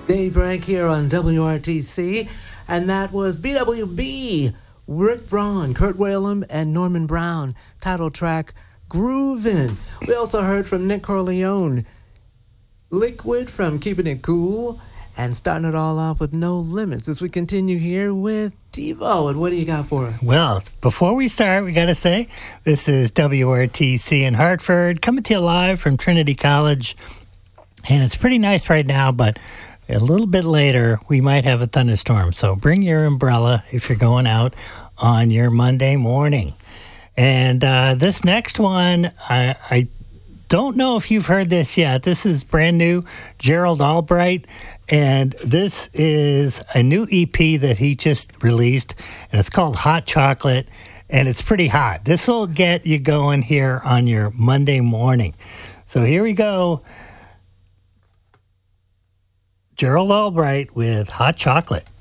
Dave Rank here on WRTC, and that was BWB, Rick Braun, Kurt Whalum, and Norman Brown, title track Groovin'. We also heard from Nick Corleone, Liquid from Keeping It Cool, and starting it all off with No Limits as we continue here with Devo. And what do you got for us? Well, before we start, we got to say this is WRTC in Hartford, coming to you live from Trinity College. And it's pretty nice right now, but a little bit later, we might have a thunderstorm. So bring your umbrella if you're going out on your Monday morning. And this next one, I don't know if you've heard this yet. This is brand new, Gerald Albright. And this is a new EP that he just released. And it's called Hot Chocolate. And it's pretty hot. This will get you going here on your Monday morning. So here we go. Gerald Albright with Hot Chocolate.